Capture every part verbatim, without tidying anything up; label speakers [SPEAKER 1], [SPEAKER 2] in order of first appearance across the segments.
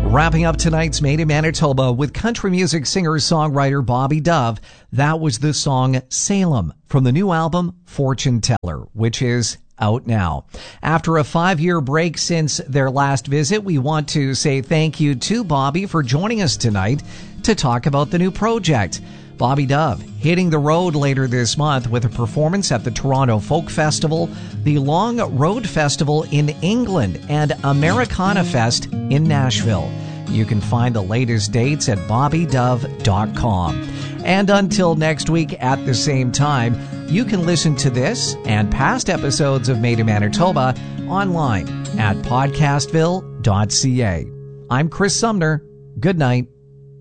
[SPEAKER 1] Wrapping up tonight's Made in Manitoba with country music singer-songwriter Bobby Dove, that was the song Salem from the new album Fortune Teller, which is out now. After a five-year break since their last visit, we want to say thank you to Bobby for joining us tonight to talk about the new project. Bobby Dove hitting the road later this month with a performance at the Toronto Folk Festival, the Long Road Festival in England, and Americana Fest in Nashville. You can find the latest dates at bobby dove dot com. And until next week at the same time, you can listen to this and past episodes of Made in Manitoba online at podcastville dot c a. I'm Chris Sumner. Good night.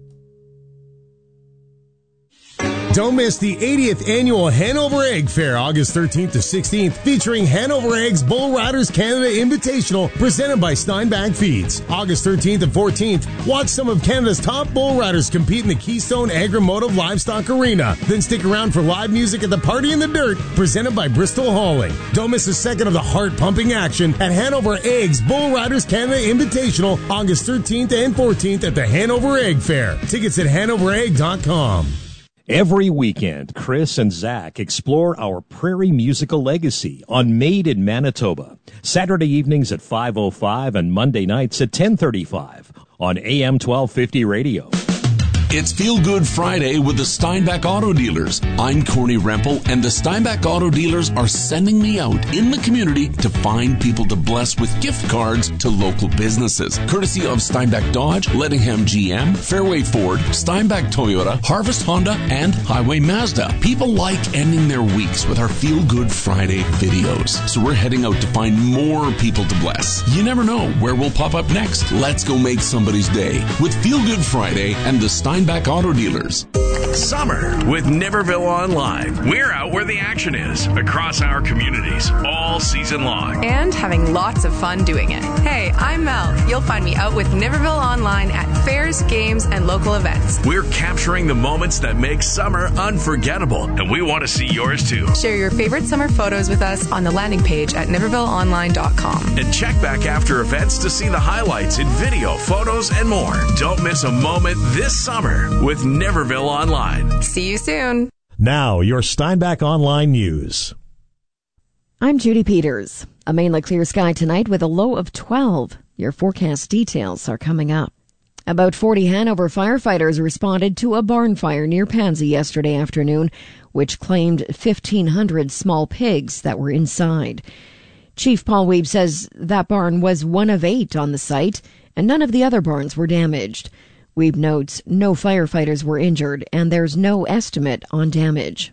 [SPEAKER 2] Don't miss the eightieth Annual Hanover Egg Fair, August thirteenth to sixteenth, featuring Hanover Eggs Bull Riders Canada Invitational, presented by Steinbach Feeds. August thirteenth and fourteenth, watch some of Canada's top bull riders compete in the Keystone Agri-Motive Livestock Arena. Then stick around for live music at the Party in the Dirt, presented by Bristol Hauling. Don't miss a second of the heart-pumping action at Hanover Eggs Bull Riders Canada Invitational, August thirteenth and fourteenth at the Hanover Egg Fair. Tickets at hanover egg dot com.
[SPEAKER 3] Every weekend, Chris and Zach explore our prairie musical legacy on Made in Manitoba. Saturday evenings at five oh five and Monday nights at ten thirty-five on A M twelve fifty radio.
[SPEAKER 4] It's Feel Good Friday with the Steinbach Auto Dealers. I'm Corny Rempel, and the Steinbach Auto Dealers are sending me out in the community to find people to bless with gift cards to local businesses. Courtesy of Steinbach Dodge, Lettingham G M, Fairway Ford, Steinbach Toyota, Harvest Honda, and Highway Mazda. People like ending their weeks with our Feel Good Friday videos. So we're heading out to find more people to bless. You never know where we'll pop up next. Let's go make somebody's day with Feel Good Friday and the Steinbach Steinbach Auto Dealers.
[SPEAKER 5] Summer with Niverville Online. We're out where the action is across our communities all season long.
[SPEAKER 6] And having lots of fun doing it. Hey, I'm Mel. You'll find me out with Niverville Online at fairs, games, and local events.
[SPEAKER 5] We're capturing the moments that make summer unforgettable, and we want to see yours too.
[SPEAKER 6] Share your favorite summer photos with us on the landing page at niverville online dot com.
[SPEAKER 5] And check back after events to see the highlights in video, photos, and more. Don't miss a moment this summer with Niverville Online.
[SPEAKER 6] See you soon.
[SPEAKER 3] Now, your Steinbach Online News.
[SPEAKER 7] I'm Judy Peters. A mainly clear sky tonight with a low of twelve. Your forecast details are coming up. About forty Hanover firefighters responded to a barn fire near Pansy yesterday afternoon, which claimed fifteen hundred small pigs that were inside. Chief Paul Weeb says that barn was one of eight on the site, and none of the other barns were damaged. Weeb notes no firefighters were injured, and there's no estimate on damage.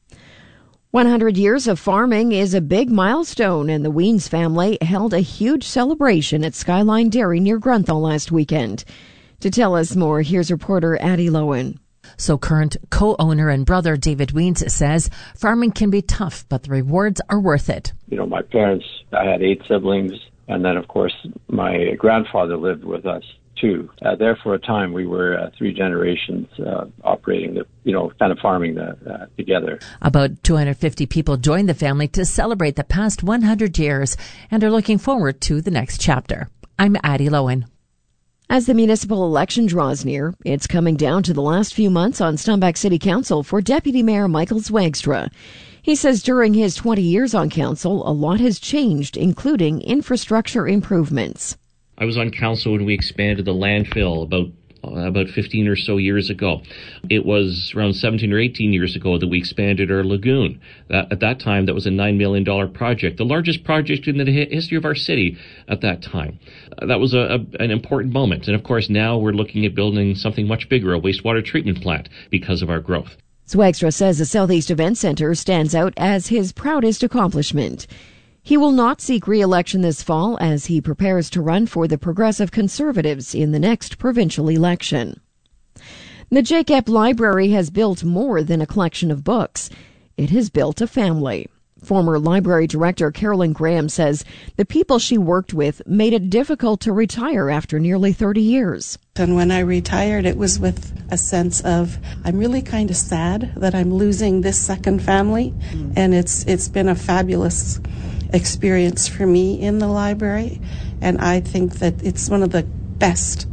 [SPEAKER 7] one hundred years of farming is a big milestone, and the Weens family held a huge celebration at Skyline Dairy near Grunthal last weekend. To tell us more, here's reporter Addie Lowen.
[SPEAKER 8] So current co-owner and brother David Weens says farming can be tough, but the rewards are worth it.
[SPEAKER 9] You know, my parents, I had eight siblings, and then, of course, my grandfather lived with us, too. Uh, there for a time, we were uh, three generations uh, operating the, you know, kind of farming the, uh, together.
[SPEAKER 8] About two hundred fifty people joined the family to celebrate the past one hundred years and are looking forward to the next chapter. I'm Addie Lowen.
[SPEAKER 7] As the municipal election draws near, it's coming down to the last few months on Steinbach City Council for Deputy Mayor Michael Zwagstra. He says during his twenty years on council, a lot has changed, including infrastructure improvements.
[SPEAKER 10] I was on council when we expanded the landfill about uh, about fifteen or so years ago. It was around seventeen or eighteen years ago that we expanded our lagoon. That, at that time, that was a nine million dollars project, the largest project in the history of our city at that time. Uh, that was a, a, an important moment. And, of course, now we're looking at building something much bigger, a wastewater treatment plant, because of our growth.
[SPEAKER 7] Zwagstra says the Southeast Event Center stands out as his proudest accomplishment. He will not seek re-election this fall as he prepares to run for the Progressive Conservatives in the next provincial election. The Jacob Library has built more than a collection of books. It has built a family. Former library director Carolyn Graham says the people she worked with made it difficult to retire after nearly thirty years.
[SPEAKER 11] And when I retired, it was with a sense of, I'm really kind of sad that I'm losing this second family. Mm. And it's it's been a fabulous experience for me in the library. And I think that it's one of the best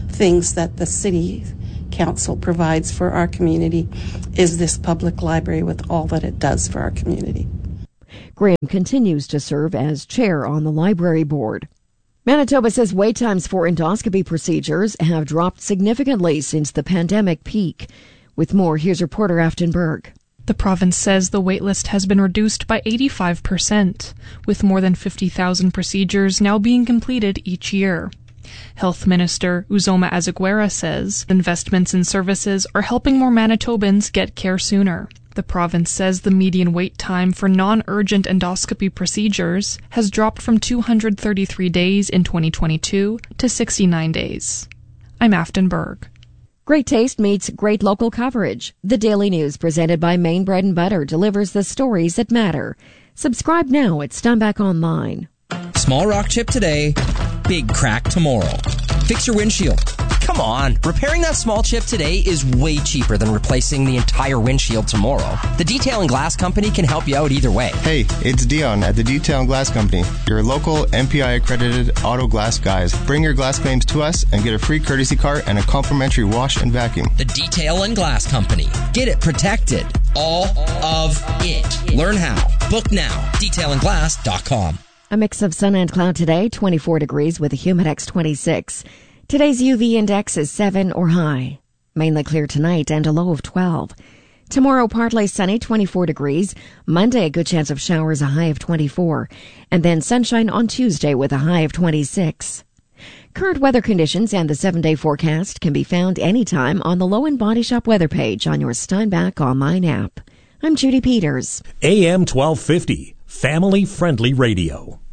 [SPEAKER 11] things that the city council provides for our community is this public library with all that it does for our community.
[SPEAKER 7] Graham continues to serve as chair on the library board. Manitoba says wait times for endoscopy procedures have dropped significantly since the pandemic peak. With more, here's reporter Afton Berg.
[SPEAKER 12] The province says the waitlist has been reduced by eighty-five percent, with more than fifty thousand procedures now being completed each year. Health Minister Uzoma Azaguera says investments in services are helping more Manitobans get care sooner. The province says the median wait time for non-urgent endoscopy procedures has dropped from two hundred thirty-three days in twenty twenty-two to sixty-nine days. I'm Afton Berg.
[SPEAKER 7] Great taste meets great local coverage. The Daily News, presented by Maine Bread and Butter, delivers the stories that matter. Subscribe now at Steinbach Online.
[SPEAKER 13] Small rock chip today, big crack tomorrow. Fix your windshield. Come on, repairing that small chip today is way cheaper than replacing the entire windshield tomorrow. The Detail and Glass Company can help you out either way.
[SPEAKER 14] Hey, it's Dion at the Detail and Glass Company, your local M P I accredited auto glass guys. Bring your glass claims to us and get a free courtesy car and a complimentary wash and vacuum.
[SPEAKER 13] The Detail and Glass Company. Get it protected. All of it. Learn how. Book now. detail and glass dot com.
[SPEAKER 7] A mix of sun and cloud today, twenty-four degrees with a Humidex twenty-six. Today's U V index is seven or high. Mainly clear tonight and a low of twelve. Tomorrow, partly sunny, twenty-four degrees. Monday, a good chance of showers, a high of twenty-four. And then sunshine on Tuesday with a high of twenty-six. Current weather conditions and the seven-day forecast can be found anytime on the Low and Body Shop weather page on your Steinbach Online app. I'm Judy Peters.
[SPEAKER 3] A M twelve fifty, family-friendly radio.